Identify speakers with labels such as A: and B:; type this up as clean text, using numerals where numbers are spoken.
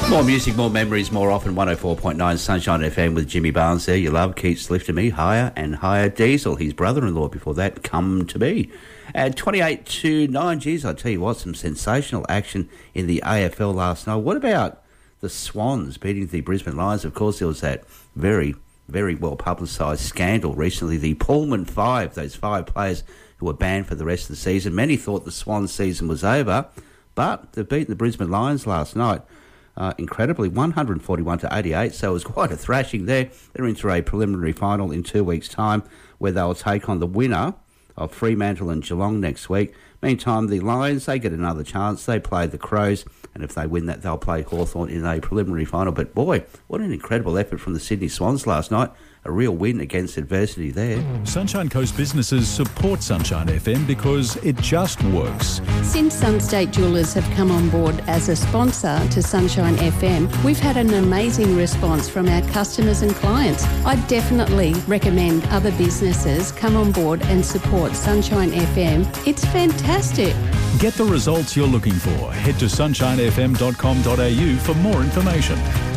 A: More music, more memories, more often. 104.9 Sunshine FM with Jimmy Barnes there. You love keeps lifting me higher and higher. Diesel, his brother-in-law before that, Come to Me. At 28-9, geez, I tell you what, some sensational action in the AFL last night. What about the Swans beating the Brisbane Lions? Of course, there was that very, very well publicised scandal recently. The Pullman Five, those 5 players who were banned for the rest of the season. Many thought the Swans season was over, but they've beaten the Brisbane Lions last night. Incredibly, 141-88, so it was quite a thrashing there. They're into a preliminary final in 2 weeks' time where they'll take on the winner of Fremantle and Geelong next week. Meantime, the Lions, they get another chance. They play the Crows, and if they win that, they'll play Hawthorn in a preliminary final. But boy, what an incredible effort from the Sydney Swans last night. A real win against adversity there.
B: Sunshine Coast businesses support Sunshine FM because it just works.
C: Since Sunstate Jewellers have come on board as a sponsor to Sunshine FM, we've had an amazing response from our customers and clients. I definitely recommend other businesses come on board and support Sunshine FM. It's fantastic.
B: Get the results you're looking for. Head to sunshinefm.com.au for more information.